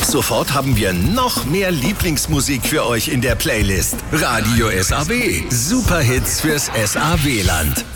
sofort haben wir noch mehr Lieblingsmusik für euch in der Playlist. Radio SAW. Superhits fürs SAW-Land.